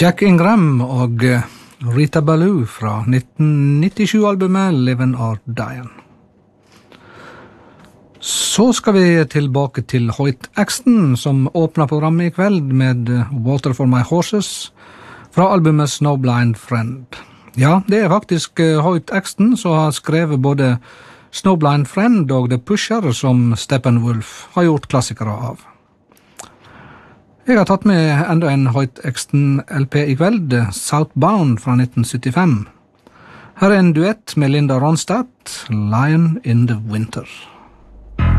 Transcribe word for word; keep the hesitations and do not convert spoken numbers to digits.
Jack Ingram og Rita Ballou fra nitten nittisju-albumet Livin' or Dyin'. Så skal vi tilbake til Hoyt Axton, som åpner programmet i kveld med Water for My Horses fra albumet Snowblind Friend. Ja, det er faktisk Hoyt Axton som har skrevet både Snowblind Friend og The Pusher, som Steppenwolf har gjort klassikere av. Jeg har tatt med enda en Hoyt Axton L P i kveld, Southbound fra nitten syttifem. Her er en duett med Linda Ronstadt, Lion in the Winter.